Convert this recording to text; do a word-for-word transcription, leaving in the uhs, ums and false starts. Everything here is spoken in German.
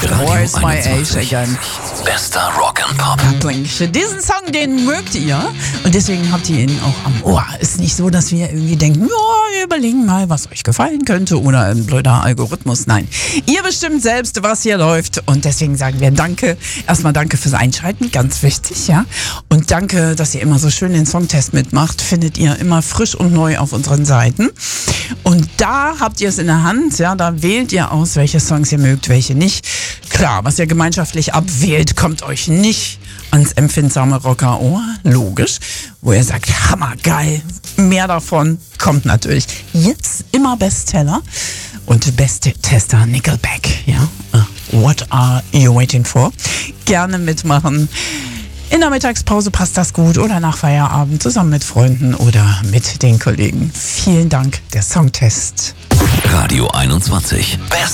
Where's My Age Again? Bester Rock and Pop. Diesen Song, den mögt ihr und deswegen habt ihr ihn auch am Ohr. Ist nicht so, dass wir irgendwie denken, ja, wir überlegen mal, was euch gefallen könnte oder ein blöder Algorithmus. Nein, ihr bestimmt selbst, was hier läuft und deswegen sagen wir Danke. Erstmal danke fürs Einschalten, ganz wichtig, ja. Und danke, dass ihr immer so schön den Songtest mitmacht. Findet ihr immer frisch und neu auf unseren Seiten. Und da habt ihr es in der Hand, ja, da wählt ihr aus, welche Songs ihr mögt, welche nicht. Klar, was ihr gemeinschaftlich abwählt, kommt euch nicht ans empfindsame Rockerohr, logisch. Wo ihr sagt, hammergeil, mehr davon, kommt natürlich jetzt immer Bestseller und beste Tester Nickelback, ja. What are you waiting for? Gerne mitmachen. In der Mittagspause passt das gut oder nach Feierabend zusammen mit Freunden oder mit den Kollegen. Vielen Dank, der Songtest. Radio einundzwanzig. Best